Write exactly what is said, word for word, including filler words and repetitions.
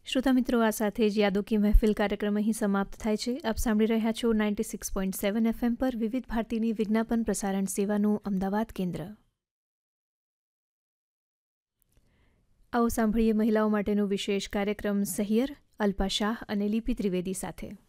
શ્રોતા મિત્રો, આ સાથે જ યાદો કી મહેફિલ કાર્યક્રમ અહીં સમાપ્ત થાય છે. આપ સાંભળી રહ્યા છો ninety six point seven FM પર વિવિધ ભારતીની વિજ્ઞાપન પ્રસારણ સેવાનું અમદાવાદ કેન્દ્ર. આવો સાંભળીએ મહિલાઓ માટેનું વિશેષ કાર્યક્રમ સહિયર, અલ્પા શાહ અને લિપિ ત્રિવેદી સાથે.